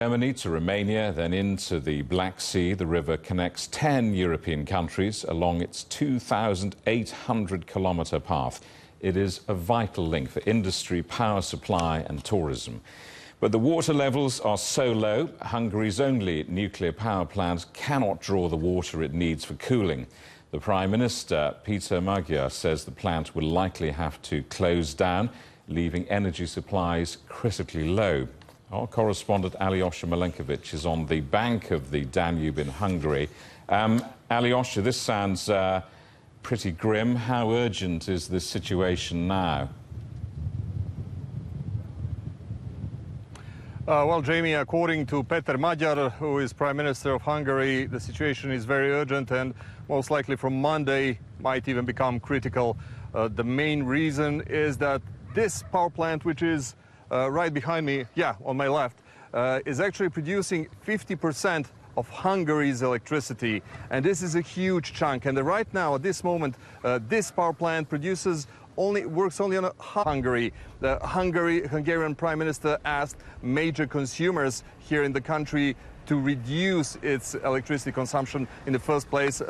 Germany to Romania, then into the Black Sea. The river connects 10 European countries along its 2,800-kilometre path. It is a vital link for industry, power supply and tourism. But the water levels are so low, Hungary's only nuclear power plant cannot draw the water it needs for cooling. The Prime Minister, Peter Magyar, says the plant will likely have to close down, leaving energy supplies critically low. Our correspondent Alyosha Milenkovic is on the bank of the Danube in Hungary. Alyosha, this sounds pretty grim. How urgent is this situation now? Well, Jamie, according to Peter Magyar, who is Prime Minister of Hungary, the situation is very urgent and most likely from Monday might even become critical. The main reason is that this power plant, which is right behind me, on my left, is actually producing 50% of Hungary's electricity. And this is a huge chunk. And right now, at this moment, this power plant works only on Hungary. The Hungarian Prime Minister asked major consumers here in the country to reduce its electricity consumption in the first place.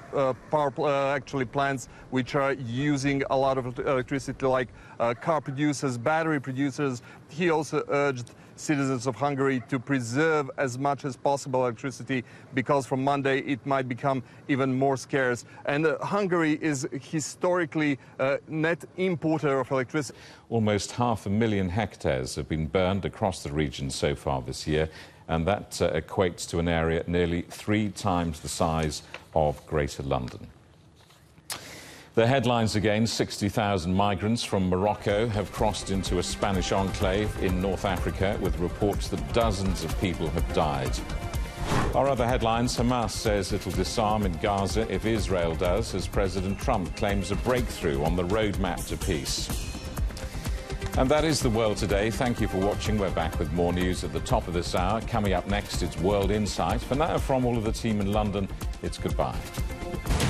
Plants which are using a lot of electricity, like car producers, battery producers. He also urged citizens of Hungary to preserve as much as possible electricity, because from Monday it might become even more scarce. And Hungary is historically a net importer of electricity. Almost 500,000 hectares have been burned across the region so far this year, and that equates to an area nearly 3 times the size of Greater London. The headlines again: 60,000 migrants from Morocco have crossed into a Spanish enclave in North Africa, with reports that dozens of people have died. Our other headlines: Hamas says it'll disarm in Gaza if Israel does, as President Trump claims a breakthrough on the roadmap to peace. And that is the world today. Thank you for watching. We're back with more news at the top of this hour. Coming up next, it's World Insight. For now, from all of the team in London, it's goodbye.